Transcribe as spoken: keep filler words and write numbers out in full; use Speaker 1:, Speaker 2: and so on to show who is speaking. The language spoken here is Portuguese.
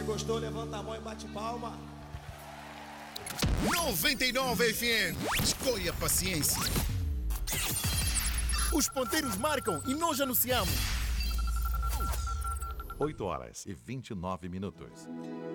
Speaker 1: gostou, levanta a mão e bate palma.
Speaker 2: noventa e nove F M. Escolha paciência.
Speaker 3: Os ponteiros marcam e nós anunciamos.
Speaker 4: oito horas e vinte e nove minutos.